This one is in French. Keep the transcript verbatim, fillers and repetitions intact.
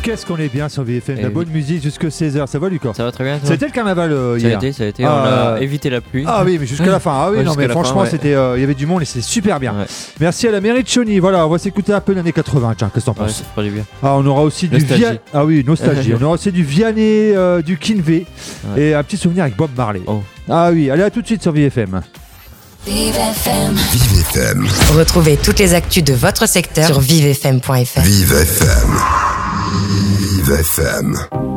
Qu'est-ce qu'on est bien sur V F M, la oui. bonne musique jusqu'à seize heures, ça va Lucas? Ça va très bien, toi? C'était le carnaval euh, Ça a hier. été, ça a été, Ah, on a euh, évité la pluie. Ah oui, mais jusqu'à la fin. Ah oui, Ouais, non, jusqu'à mais la franchement, fin, ouais. c'était, euh, il y avait du monde et c'était super bien. Ouais. Merci à la mairie de Chauny. Voilà, on va s'écouter un peu l'année quatre-vingts. Tiens, qu'est-ce que t'en Ouais, penses? ça fera du bien. Ah, on aura aussi du Nostalgie. Via... Ah oui, nostalgie. On aura aussi du Vianney, euh, du Kinvey Ouais. et un petit souvenir avec Bob Marley. Oh. Ah oui, allez, à tout de suite sur V F M. Vive F M. Vive F M. Retrouvez toutes les actus de votre secteur sur vive f m point f r. Vive F M. Vive F M.